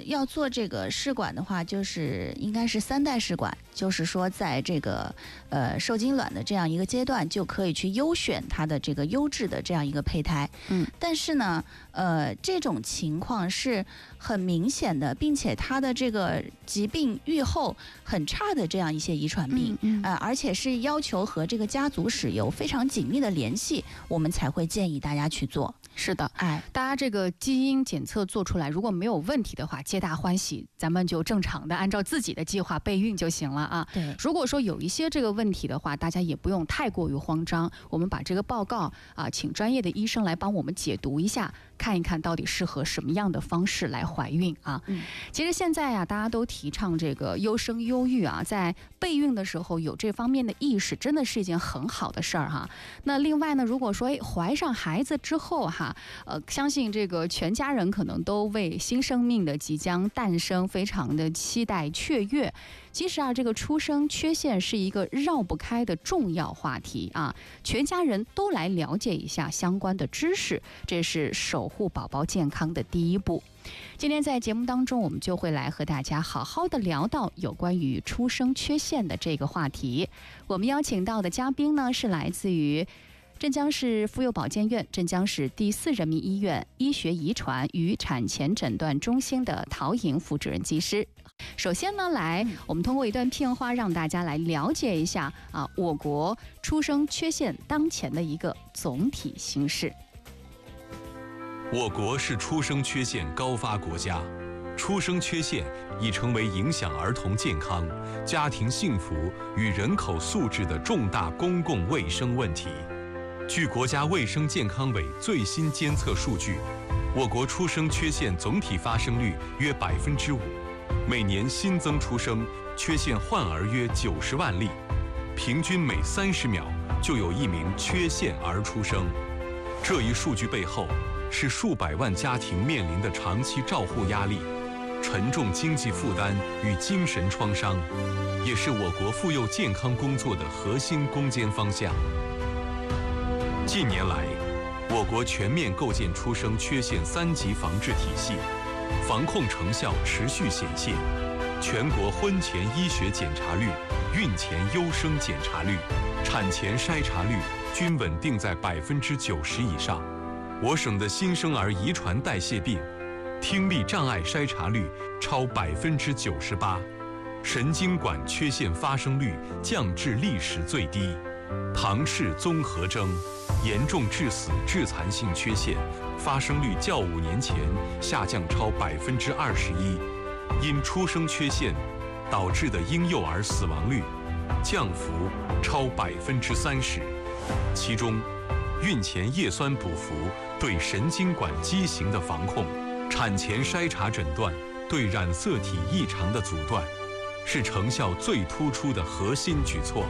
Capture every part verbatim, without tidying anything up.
要做这个试管的话，就是应该是三代试管，就是说在这个呃受精卵的这样一个阶段，就可以去优选它的这个优质的这样一个胚胎。 嗯， 但是呢，呃，这种情况是很明显的，并且它的这个疾病预后很差的这样一些遗传病， 嗯嗯呃，而且是要求和这个家族史有非常紧密的联系，我们才会建议大家去做。 是的， 哎， 大家这个基因检测做出来，如果没有问题的话，皆大欢喜，咱们就正常的按照自己的计划备孕就行了啊。 对， 如果说有一些这个问题的话，大家也不用太过于慌张，我们把这个报告啊，请专业的医生来帮我们解读一下，看一看到底适合什么样的方式来怀孕啊。 嗯， 其实现在啊，大家都提倡这个优生优育啊，在备孕的时候有这方面的意识，真的是一件很好的事儿哈。那另外呢，如果说哎怀上孩子之后哈，呃，相信这个全家人可能都为新生命的即将诞生非常的期待雀跃。其实啊，这个出生缺陷是一个绕不开的重要话题啊，全家人都来了解一下相关的知识，这是守护宝宝健康的第一步。今天在节目当中，我们就会来和大家好好的聊到有关于出生缺陷的这个话题。我们邀请到的嘉宾呢，是来自于镇江市妇幼保健院、镇江市第四人民医院医学遗传与产前诊断中心的陶颖副主任技师。首先呢，来我们通过一段片花，让大家来了解一下啊，我国出生缺陷当前的一个总体形势。 我国是出生缺陷高发国家，出生缺陷已成为影响儿童健康、家庭幸福与人口素质的重大公共卫生问题。据国家卫生健康委最新监测数据，我国出生缺陷总体发生率约百分之五，每年新增出生缺陷患儿约九十万例，平均每三十秒就有一名缺陷儿出生。这一数据背后，是数百万家庭面临的长期照护压力、沉重经济负担与精神创伤，也是我国妇幼健康工作的核心攻坚方向。近年来，我国全面构建出生缺陷三级防治体系，防控成效持续显现，全国婚前医学检查率、孕前优生检查率、产前筛查率均稳定在百分之九十以上。我省的新生儿遗传代谢病、听力障碍筛查率超百分之九十八，神经管缺陷发生率降至历史最低，唐氏综合征、严重致死致残性缺陷发生率较五年前下降超百分之二十一，因出生缺陷导致的婴幼儿死亡率降幅超百分之三十，其中孕前叶酸补服对神经管畸形的防控，产前筛查诊断对染色体异常的阻断，是成效最突出的核心举措。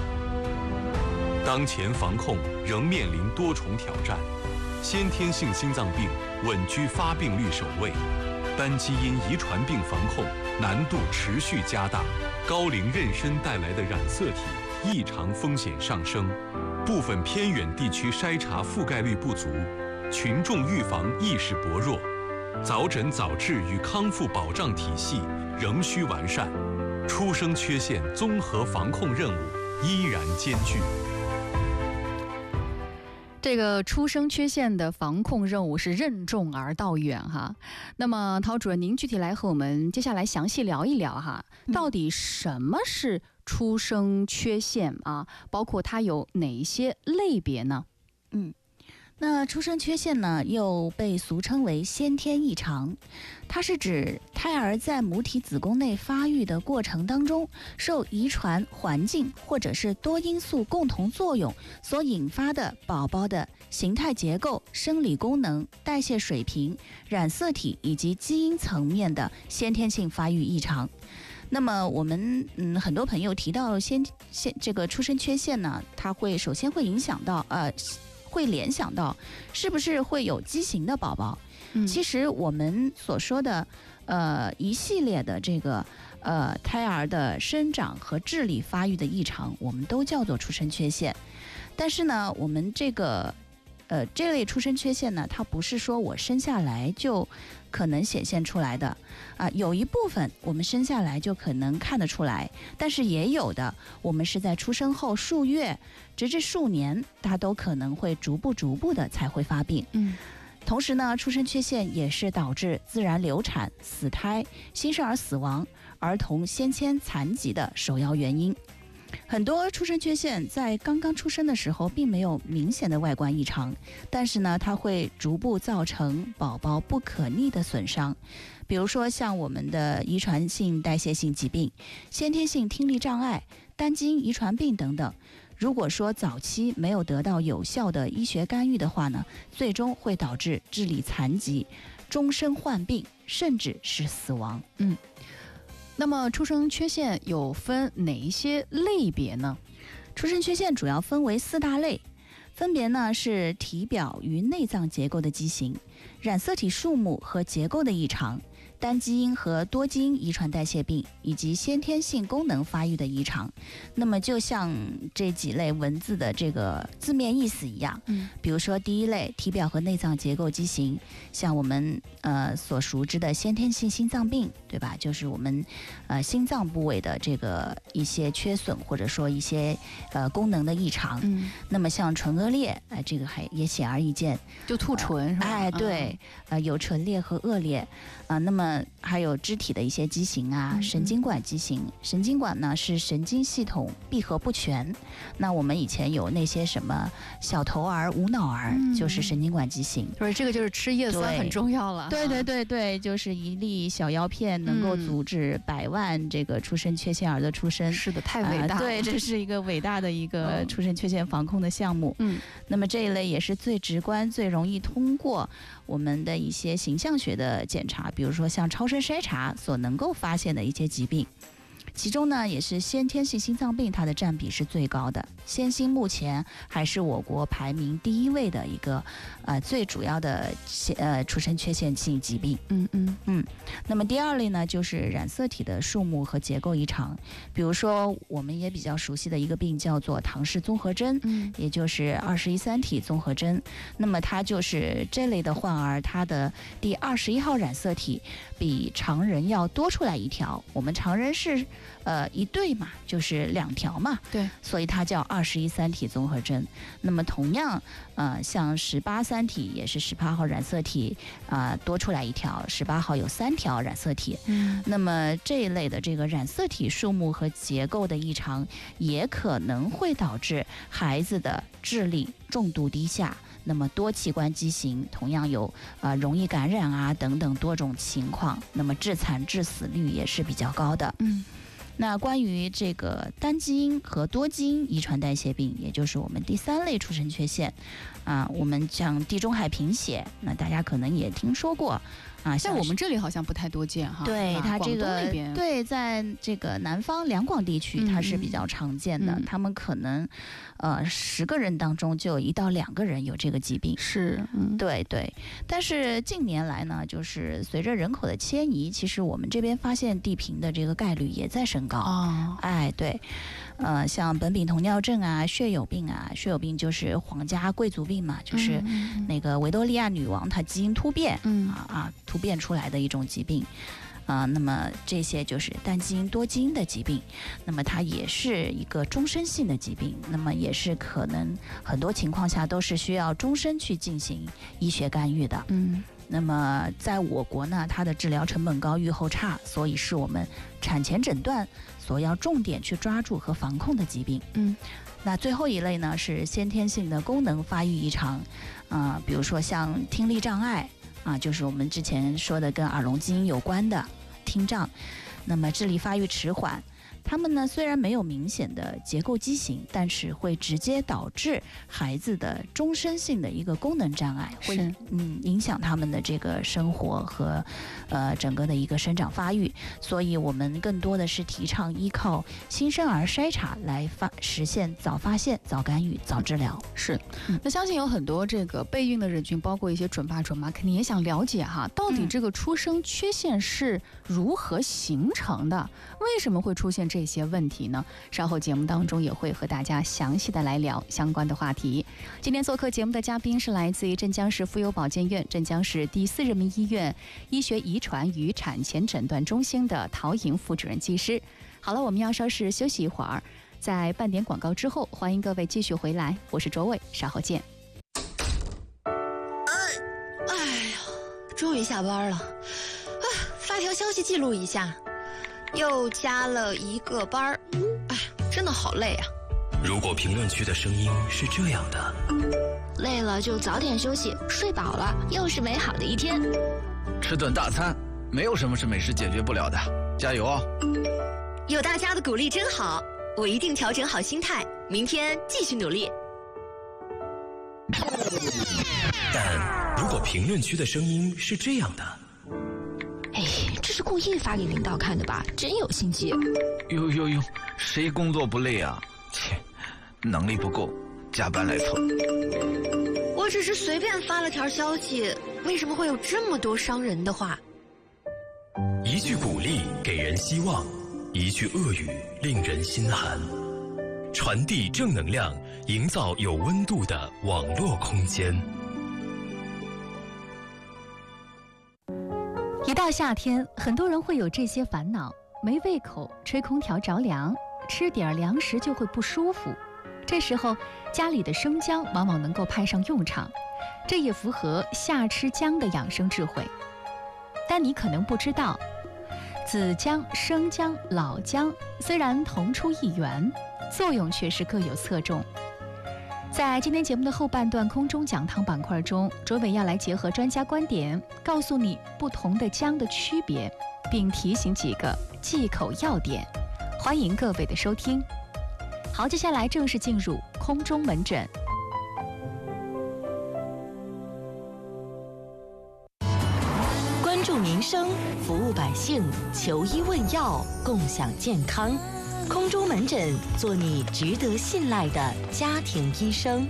当前防控仍面临多重挑战，先天性心脏病稳居发病率首位，单基因遗传病防控难度持续加大，高龄妊娠带来的染色体异常风险上升，部分偏远地区筛查覆盖率不足，群众预防意识薄弱，早诊早治与康复保障体系仍需完善，出生缺陷综合防控任务依然艰巨。 这个出生缺陷的防控任务是任重而道远哈。那么陶主任，您具体来和我们接下来详细聊一聊哈，到底什么是出生缺陷啊？包括它有哪一些类别呢？ 嗯。那出生缺陷呢，又被俗称为先天异常，它是指胎儿在母体子宫内发育的过程当中，受遗传、环境或者是多因素共同作用所引发的宝宝的形态结构、生理功能、代谢水平、染色体以及基因层面的先天性发育异常。那么我们嗯很多朋友提到先先这个出生缺陷呢，它会首先会影响到呃。会联想到是不是会有畸形的宝宝、嗯、其实我们所说的呃一系列的这个呃胎儿的生长和智力发育的异常，我们都叫做出生缺陷。但是呢，我们这个呃，这类出生缺陷呢，它不是说我生下来就可能显现出来的啊，有一部分我们生下来就可能看得出来，但是也有的我们是在出生后数月直至数年，它都可能会逐步逐步的才会发病。 嗯。 同时呢，出生缺陷也是导致自然流产、死胎、新生儿死亡、儿童先天残疾的首要原因。很多出生缺陷在刚刚出生的时候并没有明显的外观异常，但是呢，它会逐步造成宝宝不可逆的损伤。比如说像我们的遗传性代谢性疾病、先天性听力障碍、单基因遗传病等等。如果说早期没有得到有效的医学干预的话呢，最终会导致智力残疾、终身患病，甚至是死亡。 嗯，那么出生缺陷有分哪一些类别呢？ 出生缺陷主要分为四大类，分别呢是体表与内脏结构的畸形、染色体数目和结构的异常、单基因和多基因遗传代谢病以及先天性功能发育的异常。那么就像这几类文字的这个字面意思一样， 嗯， 比如说第一类体表和内脏结构畸形，像我们呃所熟知的先天性心脏病，对吧？就是我们呃心脏部位的这个一些缺损，或者说一些呃功能的异常。 嗯， 那么像唇腭裂，哎、呃，这个还也显而易见， 就兔唇、呃、是吧？ 哎，对， 嗯、 呃，有唇裂和腭裂，啊、呃，那么还有肢体的一些畸形啊， 嗯、 神经管畸形。神经管呢是神经系统闭合不全。那我们以前有那些什么小头儿、无脑儿，嗯、就是神经管畸形。 不是，这个就是吃叶酸很重要了。 对对对对，就是一粒小药片能够阻止百万这个出生缺陷儿的出生。 嗯、是的，太伟大了、呃。 对，这是一个伟大的一个出生缺陷防控的项目。 嗯， 那么这一类也是最直观、最容易通过我们的一些形象学的检查，比如说像超声筛查所能够发现的一些疾病。其中呢，也是先天性心脏病，它的占比是最高的。先心目前还是我国排名第一位的一个呃最主要的呃出生缺陷性疾病。 嗯嗯嗯。那么第二类呢，就是染色体的数目和结构异常，比如说我们也比较熟悉的一个病叫做唐氏综合征， 嗯， 也就是二十一三体综合征。那么它就是这类的患儿，他的第二十一号染色体比常人要多出来一条。我们常人是呃一对嘛，就是两条嘛， 对， 所以它叫二十一三体综合征。那么同样，呃，像十八三体也是十八号染色体啊、呃、多出来一条，十八号有三条染色体。 嗯， 那么这一类的这个染色体数目和结构的异常，也可能会导致孩子的智力重度低下。那么多器官畸形，同样有呃容易感染啊等等多种情况，那么致残致死率也是比较高的。 嗯。 那关于这个单基因和多基因遗传代谢病，也就是我们第三类出生缺陷，啊，我们像地中海贫血，那大家可能也听说过。啊， 在我们这里好像不太多见哈。 对，它这个对，在这个南方两广地区它是比较常见的，嗯、他们可能呃十个人当中就有一到两个人有这个疾病。 是，嗯、 对对。但是近年来呢，就是随着人口的迁移，其实我们这边发现地贫的这个概率也在升高。 哦， 哎，对。呃，像苯丙酮尿症啊、血友病啊，血友病就是皇家贵族病嘛，就是那个维多利亚女王她基因突变， 嗯啊啊突变出来的一种疾病，啊、呃，那么这些就是单基因多基因的疾病，那么它也是一个终身性的疾病，那么也是可能很多情况下都是需要终身去进行医学干预的， 嗯。 那么在我国呢，它的治疗成本高、预后差，所以是我们产前诊断所要重点去抓住和防控的疾病。 嗯， 那最后一类呢是先天性的功能发育异常，啊、呃，比如说像听力障碍啊，就是我们之前说的跟耳聋基因有关的听障，那么智力发育迟缓。他们呢虽然没有明显的结构畸形，但是会直接导致孩子的终身性的一个功能障碍，会嗯影响他们的这个生活和呃整个的一个生长发育。所以我们更多的是提倡依靠新生儿筛查来发实现早发现、早干预、早治疗。 是，那相信有很多这个备孕的人群，包括一些准爸准妈，肯定也想了解哈，到底这个出生缺陷是如何形成的？为什么会出现这这些问题呢？稍后节目当中也会和大家详细的来聊相关的话题。今天做客节目的嘉宾是来自于镇江市妇幼保健院、镇江市第四人民医院医学遗传与产前诊断中心的陶莹副主任技师。好了，我们要稍事休息一会儿，在半点广告之后，欢迎各位继续回来。我是卓伟，稍后见。 哎呀，终于下班了啊！发条消息记录一下，又加了一个班儿，哎，真的好累啊！ 如果评论区的声音是这样的， 累了就早点休息，睡饱了又是美好的一天。 吃顿大餐，没有什么是美食解决不了的，加油哦！ 有大家的鼓励真好，我一定调整好心态，明天继续努力。 但如果评论区的声音是这样的， 哎，这是故意发给领导看的吧？真有心机！ 呦呦呦，谁工作不累啊？切，能力不够，加班来凑。 我只是随便发了条消息，为什么会有这么多伤人的话？ 一句鼓励给人希望，一句恶语令人心寒。传递正能量，营造有温度的网络空间。 一到夏天，很多人会有这些烦恼：没胃口，吹空调着凉，吃点凉食就会不舒服。这时候，家里的生姜往往能够派上用场，这也符合夏吃姜的养生智慧。但你可能不知道，紫姜、生姜、老姜虽然同出一源，作用却是各有侧重。在今天节目的后半段空中讲堂板块中，卓伟要来结合专家观点，告诉你不同的姜的区别，并提醒几个忌口要点。欢迎各位的收听。好，接下来正式进入空中门诊。 关注民生，服务百姓，求医问药，共享健康。空中门诊，做你值得信赖的家庭医生。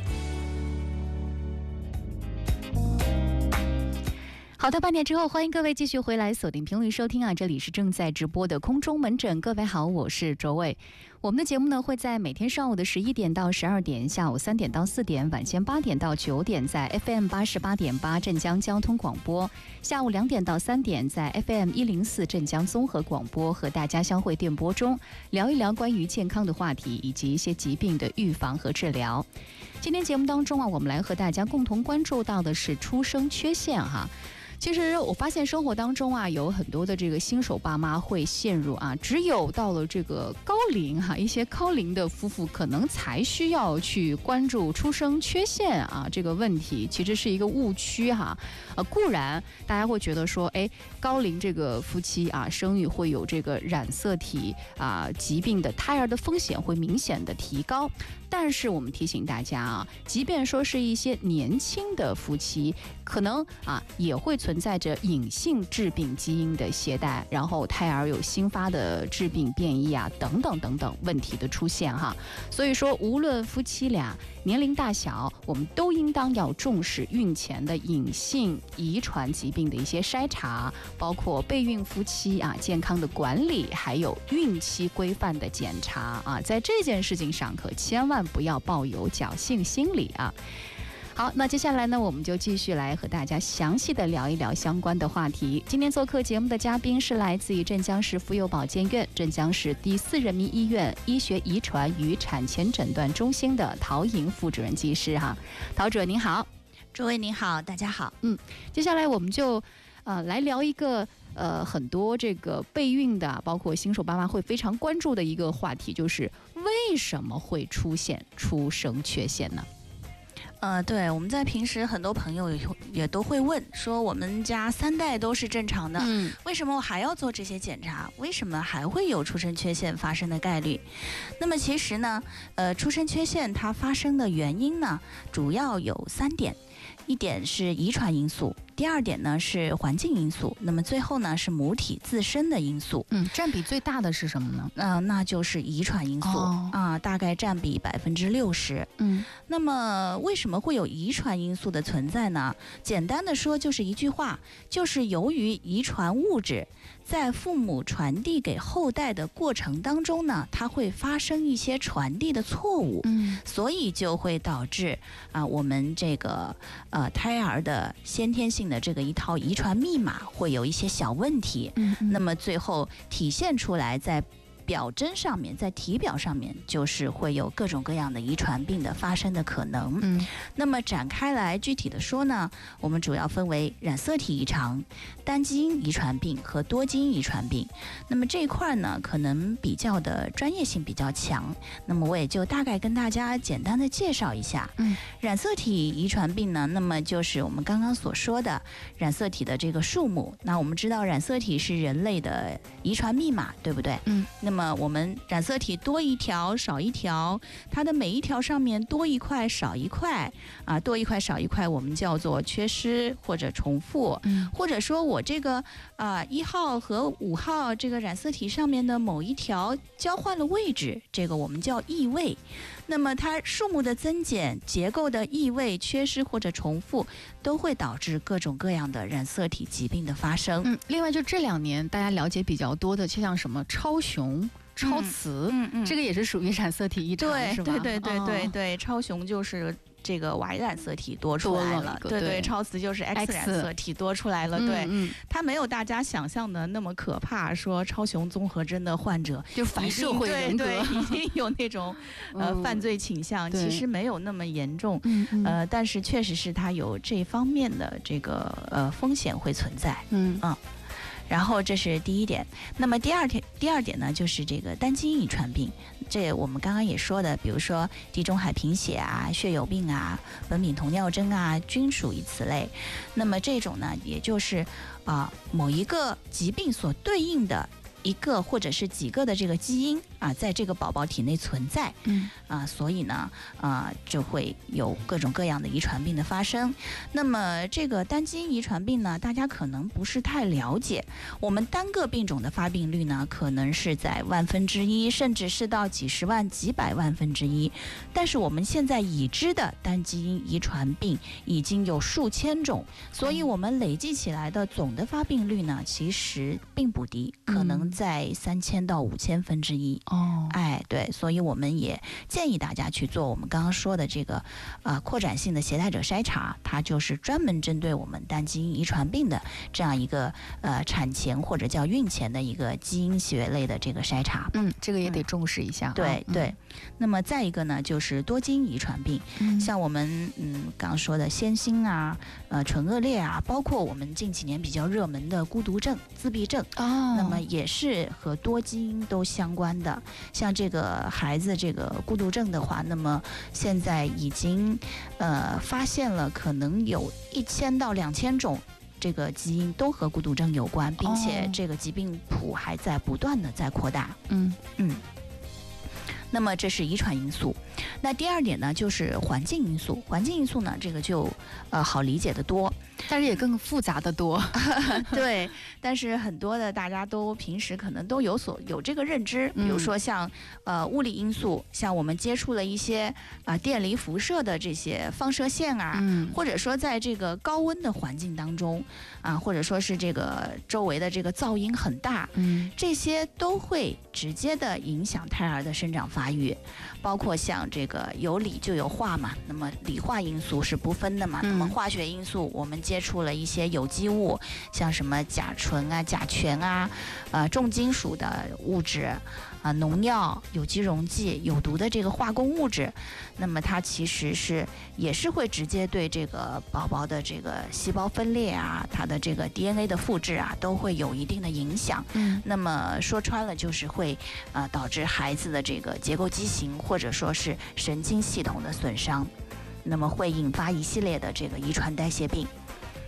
好的，半点之后，欢迎各位继续回来锁定频率收听啊！这里是正在直播的空中门诊，各位好，我是卓伟。我们的节目呢会在每天上午的十一点到十二点，下午三点到四点，晚间八点到九点，在 F M 八十八点八镇江交通广播；下午两点到三点，在 F M 一零四镇江综合广播和大家相会电波中聊一聊关于健康的话题以及一些疾病的预防和治疗。今天节目当中啊，我们来和大家共同关注到的是出生缺陷哈。其实我发现生活当中啊，有很多的这个新手爸妈会陷入啊，只有到了这个高龄哈，一些高龄的夫妇可能才需要去关注出生缺陷啊这个问题，其实是一个误区哈。呃，固然大家会觉得说，哎，高龄这个夫妻啊，生育会有这个染色体啊疾病的胎儿的风险会明显的提高。但是我们提醒大家啊，即便说是一些年轻的夫妻，可能啊也会存在着隐性致病基因的携带，然后胎儿有新发的致病变异啊等等等等问题的出现哈。所以说，无论夫妻俩年龄大小，我们都应当要重视孕前的隐性遗传疾病的一些筛查，包括备孕夫妻啊健康的管理，还有孕期规范的检查啊，在这件事情上可千万不要抱有侥幸心理啊。好，那接下来呢，我们就继续来和大家详细的聊一聊相关的话题。今天做客节目的嘉宾是来自于镇江市妇幼保健院、镇江市第四人民医院医学遗传与产前诊断中心的陶莹副主任技师哈。陶主任您好。 诸位您好，大家好。 嗯，接下来我们就呃来聊一个呃很多这个备孕的，包括新手爸妈会非常关注的一个话题，就是为什么会出现出生缺陷呢？ 呃，对，我们在平时很多朋友也也都会问说，我们家三代都是正常的，嗯，为什么我还要做这些检查？为什么还会有出生缺陷发生的概率？那么其实呢，呃，出生缺陷它发生的原因呢，主要有三点。一点是遗传因素， 第二点呢是环境因素，那么最后呢是母体自身的因素。 嗯，占比最大的是什么呢？ 嗯、呃，那就是遗传因素啊、 哦呃，大概占比百分之六十。 嗯， 那么为什么会有遗传因素的存在呢？简单的说就是一句话，就是由于遗传物质在父母传递给后代的过程当中呢，它会发生一些传递的错误， 嗯， 所以就会导致啊、我们这个呃胎儿的先天性的这个一套遗传密码会有一些小问题， 嗯嗯那么最后体现出来在表征上面，在体表上面，就是会有各种各样的遗传病的发生的可能。 嗯， 那么展开来具体的说呢，我们主要分为染色体异常、单基因遗传病和多基因遗传病。那么这一块呢，可能比较的专业性比较强，那么我也就大概跟大家简单的介绍一下。 嗯， 染色体遗传病呢，那么就是我们刚刚所说的染色体的这个数目。那我们知道染色体是人类的遗传密码，对不对？ 嗯， 那么我们染色体多一条少一条，它的每一条上面多一块少一块啊，多一块少一块，我们叫做缺失或者重复， 嗯， 或者说我这个啊一号和五号这个染色体上面的某一条交换了位置，这个我们叫异位。那么它数目的增减、结构的异位、缺失或者重复，都会导致各种各样的染色体疾病的发生。 嗯，另外就这两年大家了解比较多的，就像什么超雄、超雌， 嗯嗯， 这个也是属于染色体异常， 对是吧？ 对对对对哦对，超雄就是这个 Y 染色体多出来了， 多了一个对对对，超雌就是 X X 染色体多出来了，对， 嗯， 它没有大家想象的那么可怕。说超雄综合征的患者就反社会人格， 对对，已经有那种呃嗯犯罪倾向， 对其实没有那么严重， 嗯嗯呃，但是确实是它有这方面的这个呃风险会存在。 嗯然后这是第一点，那么第二点，第二点呢，就是这个单基因遗传病。这我们刚刚也说的，比如说地中海贫血啊、血友病啊、苯丙酮尿症啊，均属于此类。那么这种呢，也就是啊、某一个疾病所对应的一个或者是几个的这个基因啊，在这个宝宝体内存在。 嗯啊，所以呢，啊，就会有各种各样的遗传病的发生。那么这个单基因遗传病呢，大家可能不是太了解。我们单个病种的发病率呢，可能是在万分之一，甚至是到几十万、几百万分之一。但是我们现在已知的单基因遗传病已经有数千种，所以我们累计起来的总的发病率呢，其实并不低，可能在三千到五千分之一。 哦， 哎，对，所以我们也建议大家去做我们刚刚说的这个呃扩展性的携带者筛查，它就是专门针对我们单基因遗传病的这样一个呃产前或者叫孕前的一个基因学类的这个筛查。 嗯，这个也得重视一下。 对、 嗯、 对，那么再一个呢，就是多基因遗传病， 嗯像我们嗯刚刚说的先心啊、呃唇腭裂啊，包括我们近几年比较热门的孤独症、自闭症， 哦， 那么也是和多基因都相关的。像这个孩子这个孤独症的话，那么现在已经呃发现了可能有一千到两千种这个基因都和孤独症有关，并且这个疾病谱还在不断的在扩大。 嗯嗯。那么这是遗传因素。那第二点呢，就是环境因素。环境因素呢，这个就呃好理解的多， 但是也更复杂的多。 对，但是很多的大家都平时可能都有所有这个认知，比如说像呃物理因素，像我们接触了一些啊、呃、电离辐射的这些放射线啊， 嗯， 或者说在这个高温的环境当中啊，或者说是这个周围的这个噪音很大， 嗯， 这些都会直接的影响胎儿的生长发育，包括像这个有理就有化嘛，那么理化因素是不分的嘛， 嗯、 那么化学因素我们接触了一些有机物，像什么甲醇啊、甲醛啊，呃重金属的物质啊、呃、农药、有机溶剂、有毒的这个化工物质，那么它其实是也是会直接对这个宝宝的这个细胞分裂啊，它的这个 D N A 的复制啊，都会有一定的影响。 嗯， 那么说穿了就是会呃导致孩子的这个结构畸形，或者说是神经系统的损伤，那么会引发一系列的这个遗传代谢病。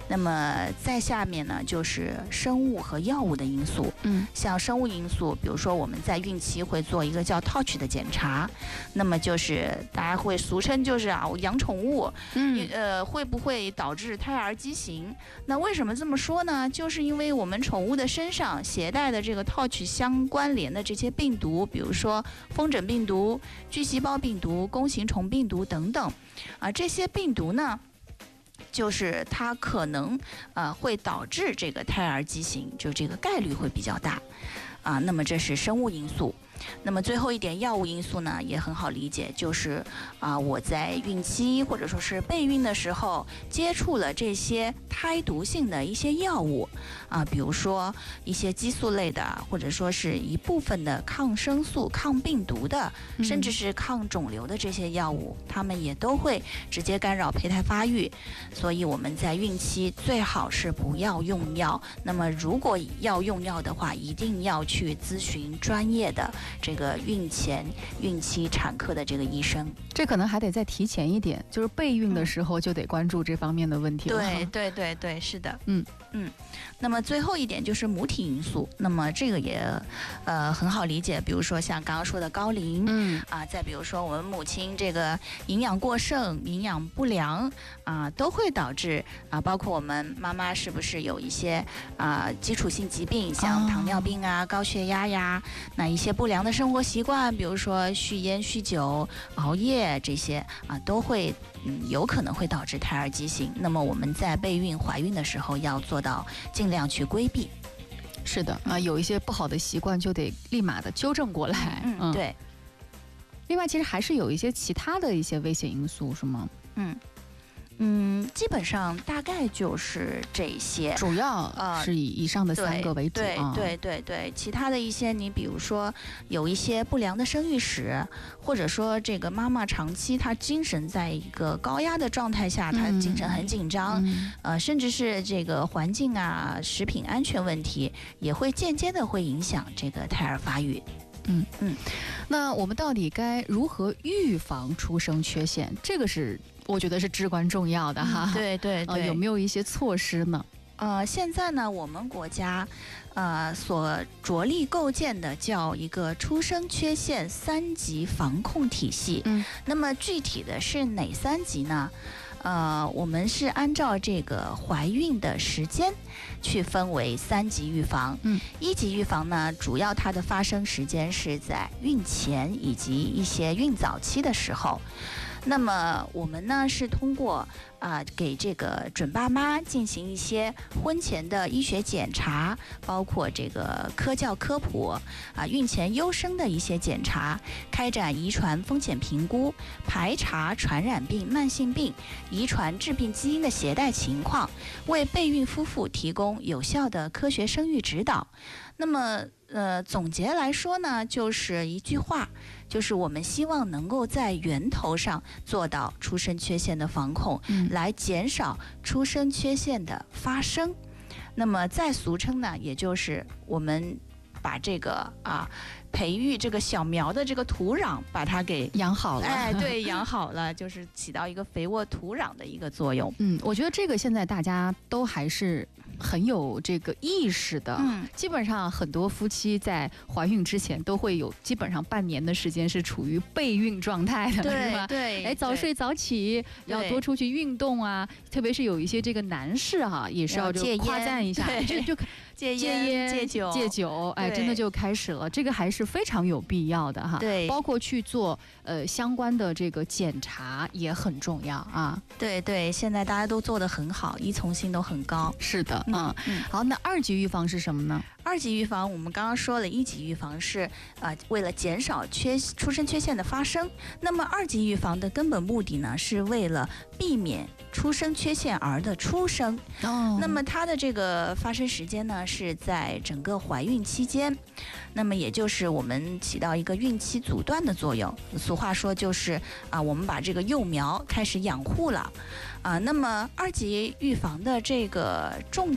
那么再下面呢，就是生物和药物的因素。 嗯， 像生物因素，比如说我们在孕期会做一个叫 touch 的检查，那么就是大家会俗称就是啊，我养宠物， 嗯， 呃，会不会导致胎儿畸形？那为什么这么说呢？就是因为我们宠物的身上携带的这个 touch 相关联的这些病毒，比如说风疹病毒、巨细胞病毒、弓形虫病毒等等，啊，这些病毒呢，就是它可能呃会导致这个胎儿畸形，就这个概率会比较大，啊，那么这是生物因素。那么最后一点药物因素呢，也很好理解，就是啊，我在孕期或者说是备孕的时候接触了这些胎毒性的一些药物啊，比如说一些激素类的，或者说是一部分的抗生素、抗病毒的，甚至是抗肿瘤的这些药物，它们也都会直接干扰胚胎发育。所以我们在孕期最好是不要用药。那么如果要用药的话，一定要去咨询专业的这个孕前、孕期产科的这个医生。 这可能还得再提前一点，就是备孕的时候就得关注这方面的问题了。 对对对对，是的， 嗯嗯。那么最后一点就是母体因素，那么这个也呃很好理解，比如说像刚刚说的高龄， 嗯啊，再比如说我们母亲这个营养过剩、营养不良啊，都会导致啊，包括我们妈妈是不是有一些啊基础性疾病，像糖尿病啊、高血压呀，那一些不良的生活习惯，比如说酗烟、酗酒、熬夜这些啊，都会嗯有可能会导致胎儿畸形。那么我们在备孕、怀孕的时候要做到尽量去规避。 是的啊，有一些不好的习惯就得立马的纠正过来。 嗯，嗯对。 另外，其实还是有一些其他的一些危险因素，是吗？ 嗯。嗯，基本上大概就是这些， 主要是以以上的三个为主。 对对对对对，其他的一些，你比如说有一些不良的生育史，或者说这个妈妈长期她精神在一个高压的状态下，她精神很紧张， 嗯、 呃，甚至是这个环境啊、食品安全问题，也会间接的会影响这个胎儿发育。 嗯嗯， 那我们到底该如何预防出生缺陷？这个是我觉得是至关重要的哈。 嗯、对对对、 呃，有没有一些措施呢？ 呃，现在呢，我们国家呃所着力构建的叫一个出生缺陷三级防控体系。 嗯， 那么具体的是哪三级呢？呃，我们是按照这个怀孕的时间去分为三级预防。 嗯， 一级预防呢，主要它的发生时间是在孕前以及一些孕早期的时候。那么我们呢是通过啊、呃、给这个准爸妈进行一些婚前的医学检查，包括这个科教科普啊、呃、孕前优生的一些检查，开展遗传风险评估，排查传染病、慢性病、遗传致病基因的携带情况，为备孕夫妇提供有效的科学生育指导。那么呃总结来说呢，就是一句话，就是我们希望能够在源头上做到出生缺陷的防控， 嗯、 来减少出生缺陷的发生。那么再俗称呢，也就是我们把这个啊培育这个小苗的这个土壤，把它给养好了。 哎，对，养好了，就是起到一个肥沃土壤的一个作用。 嗯，我觉得这个现在大家都还是很有这个意识的。 嗯， 基本上很多夫妻在怀孕之前都会有基本上半年的时间是处于备孕状态的， 对是吧？ 对， 哎，早睡早起，要多出去运动啊。特别是有一些这个男士哈、啊，也是要就夸赞一下，就就戒烟、 戒酒、 戒酒，哎，真的就开始了。这个还是非常有必要的哈。 对， 包括去做呃相关的这个检查也很重要啊。 对对，现在大家都做得很好，依从性都很高。 是的，嗯嗯。 好，那二级预防是什么呢？ 二级预防，我们刚刚说了，一级预防是呃为了减少缺出生缺陷的发生。那么二级预防的根本目的呢，是为了避免出生缺陷儿的出生。 哦。 那么它的这个发生时间呢，是在整个怀孕期间。那么也就是我们起到一个孕期阻断的作用。俗话说就是啊，我们把这个幼苗开始养护了。啊，那么二级预防的这个重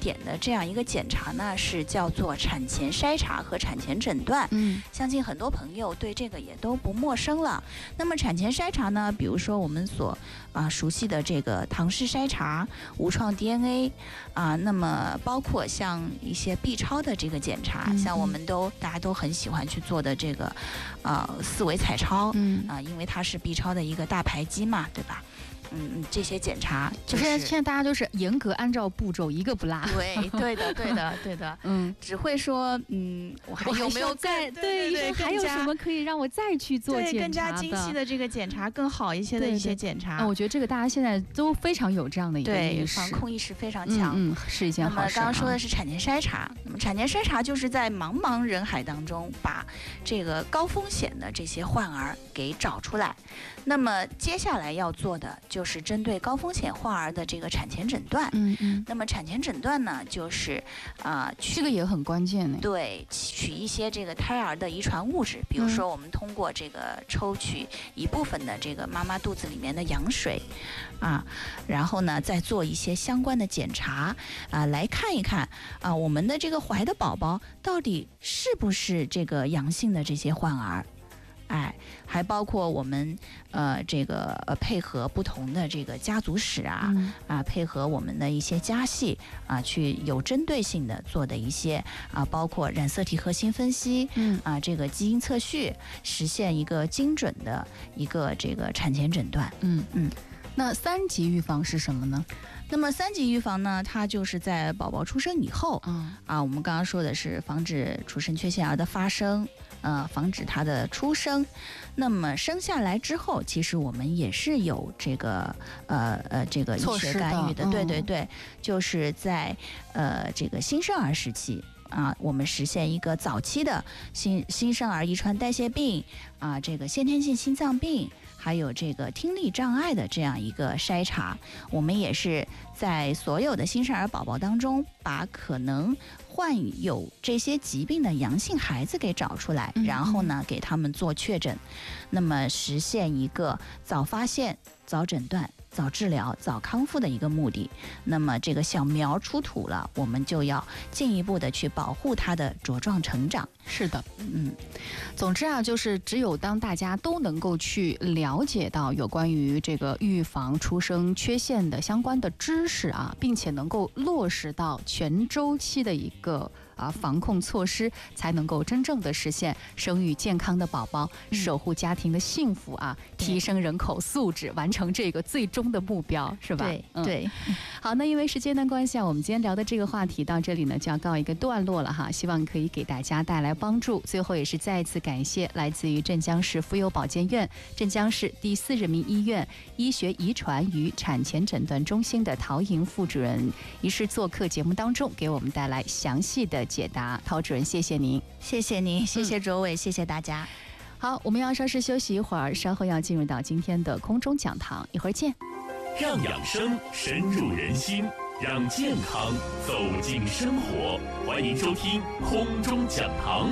点的这样一个检查呢，是叫做产前筛查和产前诊断。 嗯， 相信很多朋友对这个也都不陌生了。那么产前筛查呢，比如说我们所啊熟悉的这个唐氏筛查、无创 D N A 啊，那么包括像一些 B 超的这个检查， 嗯、 像我们都大家都很喜欢去做的这个呃四维彩超， 嗯啊，因为它是 B 超的一个大排机嘛，对吧？嗯，这些检查就、 就是现在大家就是严格按照步骤，一个不落。 对，对的，对的，对的。 嗯， 只会说，嗯，我还有没有再对对还有什么可以让我再去做检查的？ 对，更加精细的这个检查，更好一些的一些检查。 嗯，我觉得这个大家现在都非常有这样的一个意识， 防控意识非常强。 嗯，嗯是一件好事、啊。 那么刚刚说的是产前筛查，那么产前筛查就是在茫茫人海当中把这个高风险的这些患儿给找出来。那么接下来要做的就是针对高风险患儿的这个产前诊断。 嗯嗯。 那么产前诊断呢，就是啊、呃， 这个也很关键呢。 对，取一些这个胎儿的遗传物质，比如说我们通过这个抽取一部分的这个妈妈肚子里面的羊水，啊，然后呢再做一些相关的检查啊，来看一看啊，我们的这个怀的宝宝到底是不是这个阳性的这些患儿。哎，还包括我们呃这个呃配合不同的这个家族史啊、嗯、啊，配合我们的一些家系啊，去有针对性的做的一些啊，包括染色体核心分析， 嗯啊，这个基因测序，实现一个精准的一个这个产前诊断。 嗯嗯， 那三级预防是什么呢？ 那么三级预防呢，它就是在宝宝出生以后， 嗯啊，我们刚刚说的是防止出生缺陷儿的发生。呃，防止它的出生。那么生下来之后，其实我们也是有这个呃呃这个医学干预的， 的对对对，就是在呃这个新生儿时期啊，我们实现一个早期的新新生儿遗传代谢病啊，这个先天性心脏病，还有这个听力障碍的这样一个筛查。我们也是在所有的新生儿宝宝当中，把可能患有这些疾病的阳性孩子给找出来， 嗯、 然后呢给他们做确诊，那么实现一个早发现、早诊断、早治疗、早康复的一个目的。那么这个小苗出土了，我们就要进一步的去保护它的茁壮成长。 是的， 嗯， 总之啊，就是只有当大家都能够去了解到有关于这个预防出生缺陷的相关的知识啊，并且能够落实到全周期的一个啊防控措施，才能够真正的实现生育健康的宝宝， 嗯、 守护家庭的幸福啊，提升人口素质，完成这个最终的目标，是吧？ 对、 嗯、 对。 好，那因为时间的关系啊，我们今天聊的这个话题到这里呢就要告一个段落了哈，希望可以给大家带来帮助。最后也是再次感谢来自于镇江市妇幼保健院、镇江市第四人民医院医学遗传与产前诊断中心的陶莹副主任，一是做客节目当中给我们带来详细的解答。陶主任，谢谢您。 谢谢您，谢谢卓伟、嗯、谢谢大家。 好，我们要稍事休息一会儿，稍后要进入到今天的空中讲堂，一会儿见。 让养生深入人心，让健康走进生活，欢迎收听空中讲堂。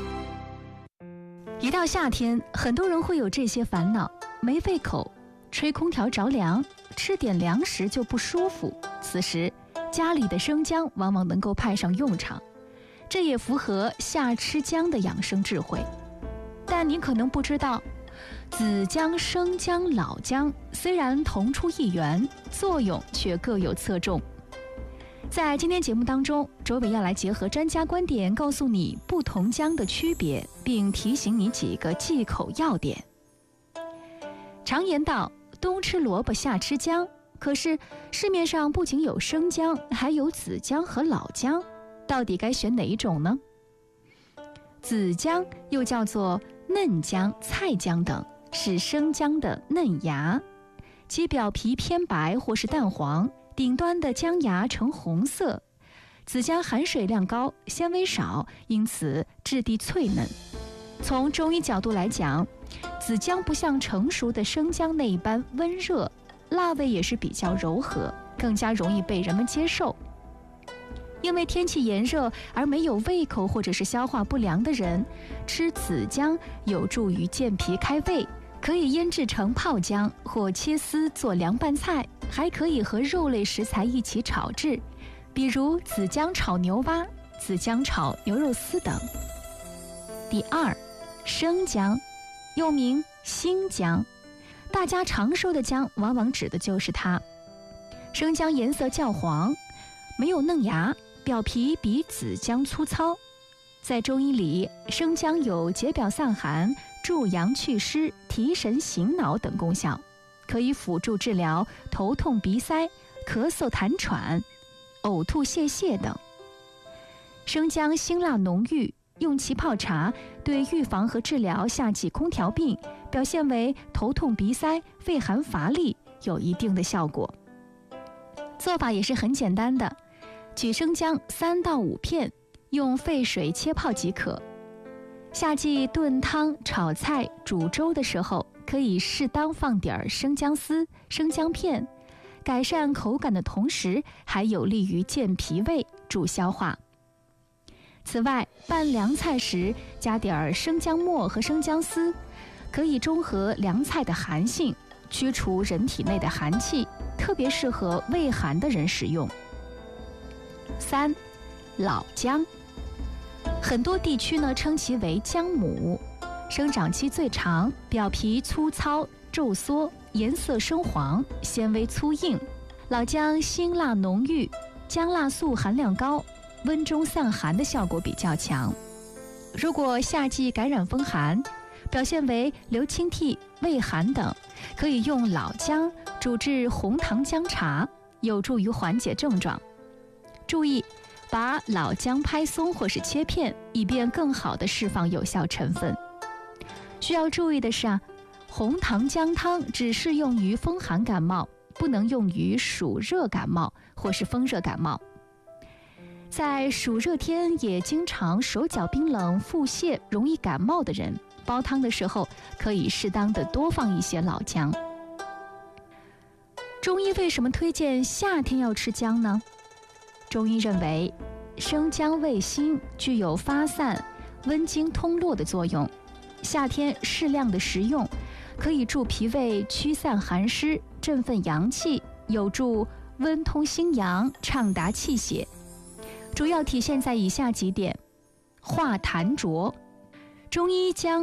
一到夏天，很多人会有这些烦恼：没胃口，吹空调着凉，吃点凉食就不舒服。此时，家里的生姜往往能够派上用场，这也符合夏吃姜的养生智慧。但你可能不知道，紫姜、生姜、老姜虽然同出一源，作用却各有侧重。在今天节目当中，卓伟要来结合专家观点，告诉你不同姜的区别，并提醒你几个忌口要点。常言道，冬吃萝卜夏吃姜，可是市面上不仅有生姜，还有紫姜和老姜，到底该选哪一种呢？紫姜又叫做嫩姜、菜姜等，是生姜的嫩芽，其表皮偏白或是淡黄，顶端的姜芽呈红色。紫姜含水量高，纤维少，因此质地脆嫩。从中医角度来讲，紫姜不像成熟的生姜那一般温热，辣味也是比较柔和，更加容易被人们接受。因为天气炎热而没有胃口或者是消化不良的人，吃紫姜有助于健脾开胃，可以腌制成泡姜或切丝做凉拌菜，还可以和肉类食材一起炒制， 比如紫姜炒牛蛙、紫姜炒牛肉丝等。第二，生姜，又名新姜，大家常说的姜，往往指的就是它。生姜颜色较黄，没有嫩芽，表皮比紫姜粗糙。在中医里，生姜有解表散寒、助阳祛湿、提神醒脑等功效，可以辅助治疗头痛鼻塞、咳嗽痰喘、呕吐泄泻等。生姜辛辣浓郁，用其泡茶，对预防和治疗夏季空调病，表现为头痛鼻塞、畏寒乏力，有一定的效果。做法也是很简单的，取生姜三到五片，用沸水切泡即可。夏季炖汤、炒菜、煮粥的时候，可以适当放点生姜丝、生姜片，改善口感的同时，还有利于健脾胃、助消化。此外，拌凉菜时加点生姜末和生姜丝，可以中和凉菜的寒性，驱除人体内的寒气，特别适合胃寒的人食用。三，老姜，很多地区呢称其为姜母，生长期最长，表皮粗糙皱缩，颜色深黄，纤维粗硬。老姜辛辣浓郁，姜辣素含量高，温中散寒的效果比较强。如果夏季感染风寒，表现为流清涕、畏寒等，可以用老姜煮制红糖姜茶，有助于缓解症状。注意，把老姜拍松或是切片，以便更好地释放有效成分。需要注意的是啊，红糖姜汤只适用于风寒感冒，不能用于暑热感冒或是风热感冒。在暑热天也经常手脚冰冷、腹泻、容易感冒的人，煲汤的时候可以适当的多放一些老姜。中医为什么推荐夏天要吃姜呢？中医认为，生姜味辛，具有发散、温经通络的作用。夏天适量的食用，可以助脾胃驱散寒湿，振奋阳气，有助温通心阳，畅达气血。主要体现在以下几点：化痰浊。中医将